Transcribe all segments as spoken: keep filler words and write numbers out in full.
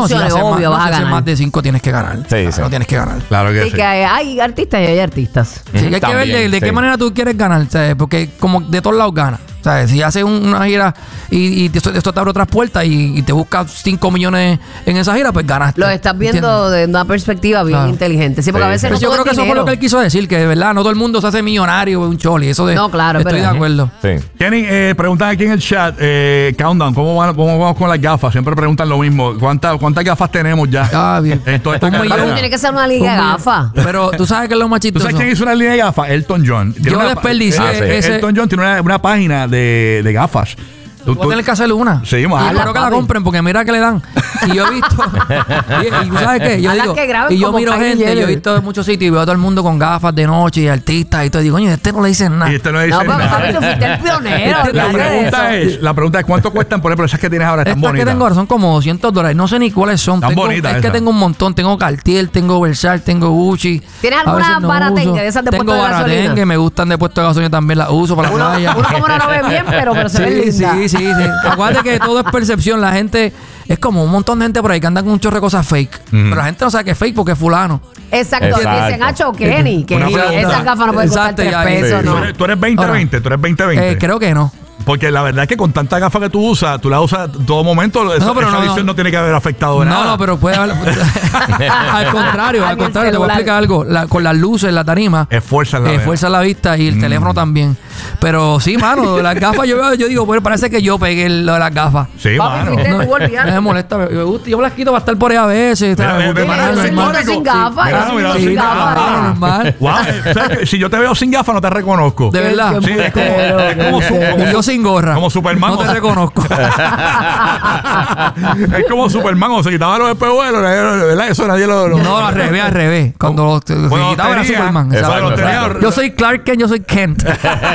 funcione, no, si obvio, más, vas no, a si ganar. más de cinco tienes que ganar. Sí, claro, sí. No tienes que ganar. Claro que Sí, sí. que hay, hay artistas y hay artistas. Sí, hay que ver de, de qué sí. manera tú quieres ganar, ¿sabes? Porque como de todos lados ganas. ¿Sabes? Si haces un- una gira y, y esto, esto te abre otras puertas y, y te buscas cinco millones en esa gira, pues ganaste. Lo estás viendo ¿entiendes? de una perspectiva bien Claro. inteligente. Sí, porque Sí. a veces Pero no yo todo creo que es eso fue lo dinero. que él quiso decir, que de verdad no todo el mundo se hace millonario de un choli. Eso de, No, claro, estoy pero- de acuerdo. Sí. Kenny, eh, preguntan aquí en el chat, eh, Countdown, ¿cómo, van- ¿cómo vamos con las gafas? Siempre preguntan lo mismo. ¿Cuántas, cuántas gafas tenemos ya? Ah, bien. En toda esta Un carrera. millón. Tiene que ser una liga de Un millón. gafas. Pero tú sabes que es lo más ¿Tú chistoso. sabes quién hizo una línea de gafas? Elton John. Tiene Yo una- desperdicié eh, eh, ese- Elton John tiene una, una página de, de gafas. Tú- Voy a tú- tener que hacer una. Sí, mano. Y espero que la papi. compren porque mira que le dan. Y yo he visto. y, y tú sabes qué, yo Hazlas digo. que graben Y yo como miro Kylie gente, yo he Jenner. visto en muchos sitios y veo a todo el mundo con gafas de noche y artistas y todo. Y digo, coño, este no le dicen nada. Y este no dice No, pero nada. papi, tú fuiste el pionero. Este- La olvídate de pregunta, eso. es, la pregunta es ¿cuánto cuestan poner? Pero esas que tienes ahora están Estas que bonitas. tengo ahora son como doscientos dólares. No sé ni cuáles son. Están Tengo- bonitas es que esas. tengo un montón. Tengo Cartier, tengo Versace, tengo Gucci. ¿Tienes A alguna veces no baratengue uso. de esas de Tengo puesto de gasolina? baratengue, me gustan de puesto de gasolina también. Las uso para la Uno, playa. uno como no lo ve bien, pero, pero se ve Sí, linda. sí, sí, sí. Acuérdate que todo es percepción. La gente es como un montón de gente por ahí que andan con un chorro de cosas fake. Pero la gente no sabe que es fake porque es fulano. Exacto. Exacto. Dicen, Hacho, Kenny, que Una pregunta. esas gafas no pueden costar Exacto, tres ya, pesos, sí. Tú ¿no? eres, tú eres veinte veinte, tú eres veinte veinte. Eh, creo que no. Porque la verdad es que con tanta gafa que tú usas, tú la usas en todo momento, eso, No, pero esa no, visión no. no. tiene que haber afectado de nada. No, no, pero puede haber. al contrario, Ay, al mi contrario, te voy a celular. explicar algo. La- con las luces, la tarima. Esfuerzan la eh, vista. Esfuerza la vista y el teléfono también. Pero sí, mano, las gafas, yo veo, yo digo, pues parece que yo pegué lo de las gafas. Sí, Papi, mano. fuiste- No, tú olvidaste. me molesta. me gusta- Yo me las quito para estar por ahí a veces. Mira, ¿sabes? ve- ve Porque para es allá, sin normal. gafas, sin gafas, Mira, sin mira, gafas, sin sin gafas. gafas. normal. Wow, eh, ¿sabes qué? Si yo te veo sin gafas no te reconozco. De verdad. Sí, es como, es como, su- como Y yo sin gorra. como Superman. No te o sea, reconozco. es como Superman, o se quitaba los espejuelos, ¿verdad? Eso nadie lo... lo- No, al revés, al revés. Cuando lo- se Cuando quitaba era tenía- Superman. Exacto, ¿sabes? Cuando tenía- exacto. Yo soy Clark Kent, yo soy Kent.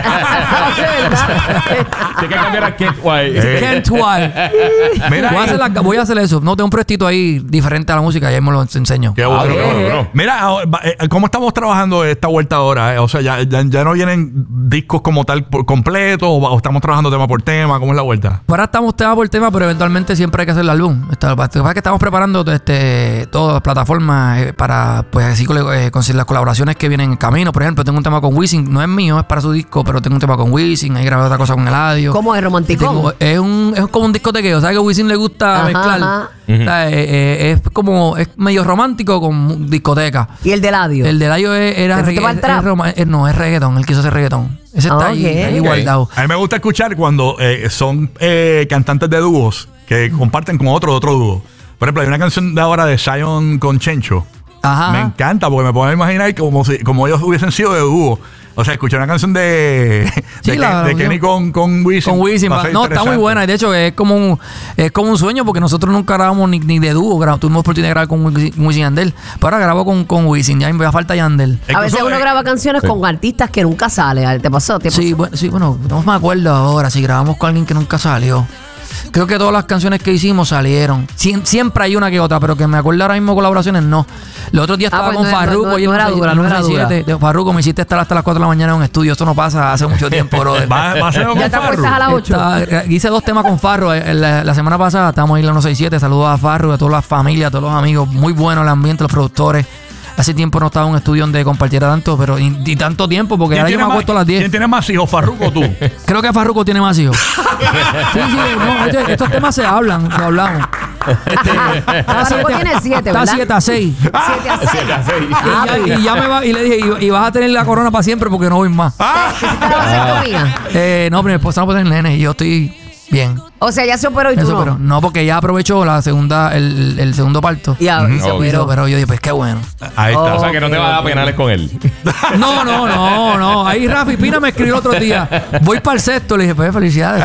Tienes que cambiar a Kent White. Eh. Kent White. Mira, Voy a, hacer la- voy a hacer eso. No, tengo un prestito ahí diferente a la música y ahí me lo enseño. Qué bueno, Ah, qué bro, bueno. bro. Mira, ahora, va- eh, ¿cómo estamos trabajando esta vuelta ahora? eh? O sea, ya, ya, ya no vienen discos como tal por completo o, va- o estamos trabajando tema por tema. ¿Cómo es la vuelta? Ahora estamos tema por tema, pero eventualmente siempre hay que hacer el álbum. Está- Lo que pasa es que estamos preparando este, todas las plataformas eh, para pues así cole- eh, conseguir las colaboraciones que vienen en camino. Por ejemplo, tengo un tema con Wisin, no es mío, es para su disco, pero tengo un tema con Wisin, ahí grabé otra cosa con Eladio. ¿Cómo es romanticón? Tengo- es, un, es como un discotequeo, ¿sabes que a Wisin le gusta Ajá, mezclar? ajá. O sea, eh, eh, es como, es medio romántico con discoteca. Y el de Ladio. El de Eladio es- era ¿Te fuiste regga- para el trap? es roma- es- no, es reggaetón, él quiso hacer reggaetón. Ese está ahí, Ok. ahí Ok. guardado. A mí me gusta escuchar cuando eh, son eh, cantantes de dúos que comparten con otro de otro dúo. Por ejemplo, hay una canción de ahora de Zion con Chencho. Ajá. Me encanta porque me puedo imaginar como si como ellos hubiesen sido de dúo. O sea, escuché una canción de, Sí, de, la- de Kenny con, con Wisin. Con Wisin, Va a va- ser no, está muy interesante. buena. Y de hecho, es como un, es como un sueño porque nosotros nunca grabamos ni, ni de dúo. Grabamos, tuvimos oportunidad de grabar con Wisin, Wisin y Yandel. Pero ahora grabo con, con Wisin. Ya me falta Yandel. A veces Incluso, uno eh, graba canciones con artistas que nunca salen. ¿Te pasó? ¿Te pasó? Sí, bueno, sí, bueno, no me acuerdo ahora si grabamos con alguien que nunca salió. Creo que todas las canciones que hicimos salieron. Siem- siempre hay una que otra, pero que me acuerdo ahora mismo colaboraciones, no. Los otros días Ah, estaba pues con no- no- Farruko no- y no era dura, no era dura. De Farruko me hiciste estar hasta las cuatro de la mañana en un estudio. Esto no pasa hace mucho tiempo, brother. Va, va a ser con Ya te Farru. acuestas a las ocho. Está- hice dos temas con Farro. eh, La, la semana pasada estábamos ahí en la uno sesenta y siete. Saludos a Farro, a todas las familias, a todos los amigos. Muy bueno el ambiente, los productores. Hace tiempo no estaba en un estudio donde compartiera tanto, pero y, y tanto tiempo, porque ¿Quién ahora yo tiene me más- acuesto a las ¿Quién diez. tiene más hijos, Farruko o tú? Creo que Farruko tiene más hijos. Sí, sí, no, este- estos temas se hablan, lo hablamos. Este, está Farruko siete- tiene siete, Está ¿verdad? siete a seis. Siete a seis. a seis. Ah, Y ya, y ya me va, y le dije, y, y vas a tener la corona para siempre porque no voy más. ¿Hiciste la vasectomía? Eh, no, pero mi esposa no puede tener nene y yo estoy bien. O sea, ya se operó y tú Eso, no. pero no, porque ya aprovechó la segunda, el, el segundo parto. Y a- y se Ok. operó. Pero, pero yo dije, pues qué bueno. Ahí está. O sea que no te va a dar penales con él. No, no, no, no. Ahí Rafi Pina me escribió el otro día. Voy para el sexto. Le dije, pues felicidades.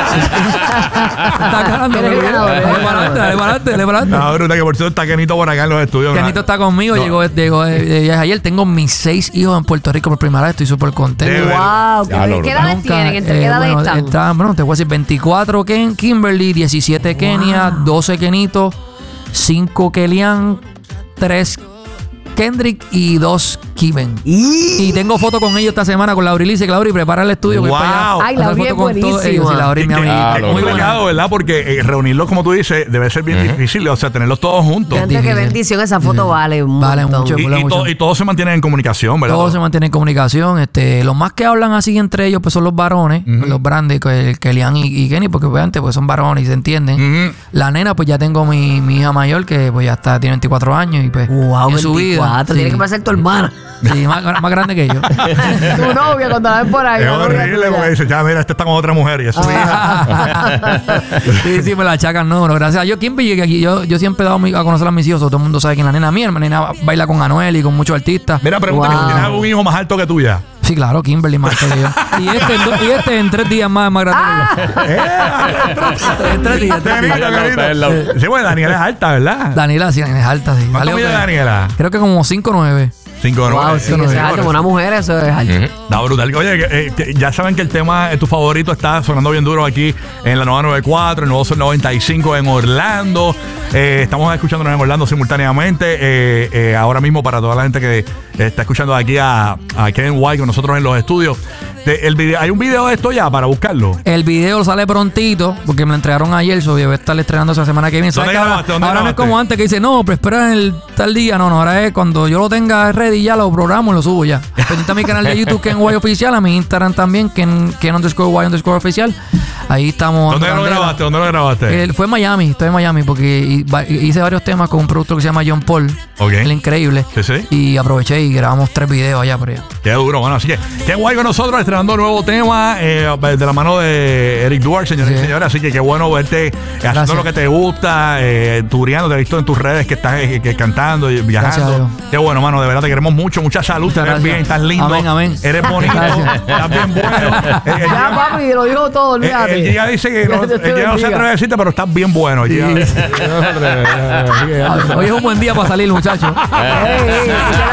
Está ganando. Eres el Dale ganador, eres el para adelante, dale para adelante, dale para adelante. No, bruta, que por cierto está Kenito por acá en los estudios. Kenito está conmigo, No. llegó, llegó eh, eh, ayer. Tengo mis seis hijos en Puerto Rico por primera vez. Estoy súper De contento. verdad. Wow, Ya, ¿qué, lo ¿qué brutal. edades Nunca, tienen? ¿Entre qué eh, edades bueno, están? está- bueno, te voy a decir veinticuatro Ken, Kimberly, diecisiete Kenia, doce Kenito, cinco Kellyanne, tres Kendrick y dos Kiven. Y... Y tengo foto con ellos esta semana con Lauri. Dice, Lauri, prepara el estudio. voy Wow. para allá. Ay, Hacer Lauri foto es con todos ellos. buenísima. Sí, Lauri es mi Que- amiga. Ah, que lo es Muy complicado, buena. ¿verdad? Porque eh, reunirlos, como tú dices, debe ser bien difícil. O sea, tenerlos todos juntos. Gente, qué difícil. bendición. Esa foto vale un Vale montón. mucho. Y, Mola y, mucho. to- y todos se mantienen en comunicación, ¿verdad? Todos se mantienen en comunicación. Este, los más que hablan así entre ellos pues son los varones, los grandes, que, que Lian y, y Kenny, porque obviamente pues son varones y se entienden. Ujú. La nena, pues ya tengo mi, mi hija mayor, que pues ya está, tiene veinticuatro años y pues Wow, en su vida. veinticuatro. Tiene sí, que pasar tu hermana. sí, más, más grande que yo. Tu novia cuando la ven por ahí. Es la novia horrible tuya. porque dice, ya, mira, este está con otra mujer y es su hija. sí, sí, me la achacan, no, no, gracias a Dios, Kimby, que aquí yo, yo siempre he dado mi- a conocer a mis hijos, todo el mundo sabe que la nena mía, la nena baila con Anuel y con muchos artistas. Mira, pregúntame Wow. si tienes algún hijo más alto que tuya. Sí, claro, Kimberly más que yo. Y este, en do- y este en tres días más, más grande que yo. Eh, En tres días, en tres días. Tenito, Está tenito. al lado. Sí, bueno, Daniela es alta, ¿verdad? Daniela, sí, es alta, sí. ¿Cuánto Salió mide que- Daniela? Creo que como cinco nueve. Cinco de Wow, nueve. sí, eso es alto. Para una mujer eso es alto. Está brutal. Oye, que, eh, que ya saben que el tema, eh, tu favorito, está sonando bien duro aquí en la nueva noventa y cuatro, el nuevo Sol noventa y cinco en Orlando. Eh, estamos escuchándonos en Orlando simultáneamente. Eh, eh, ahora mismo, para toda la gente que eh, está escuchando aquí a, a Ken White con nosotros en los estudios. De- el video, ¿hay un video de esto ya para buscarlo? El video sale prontito porque me lo entregaron ayer, so yo voy a estar estrenando esa semana que viene. ¿Sabes ¿Dónde que ahora grabaste? ¿Dónde ahora no es grabaste? como antes que dice, no, pero espera el tal día. No, no, ahora es cuando yo lo tenga ready, ya lo programo y lo subo ya. Pendiente a mi canal de YouTube, Ken White Oficial, a mi Instagram también, Ken, Ken underscore White underscore Oficial. Ahí estamos. ¿Dónde lo Candela. grabaste? ¿Dónde lo grabaste? Eh, fue en Miami, estoy en Miami porque hi- va- hice varios temas con un productor que se llama John Paul. Ok. El increíble. Sí, sí. Y aproveché y grabamos tres videos allá por allá. Qué duro, bueno, así que qué guay con nosotros estrenando un nuevo tema eh, de la mano de Eric Duarte, señores y Sí. señores. Así que qué bueno verte eh, haciendo Gracias. lo que te gusta, eh, tureando, te he visto en tus redes que estás eh, que cantando y Gracias a viajando. Dios. Qué bueno, mano, de verdad te queremos mucho, mucha salud, te Muchas ves gracias. bien, estás lindo, Amén, amén. eres bonito, Gracias. estás bien bueno. Eh, el Ya, Giga- papi, lo dijo todo, eh, olvídate. el Giga dice que no, Dios te el Giga no se bendiga. atreve a decirte, pero estás bien bueno. el Giga- Hoy es un buen día para salir, muchachos. Ey, ey, ey,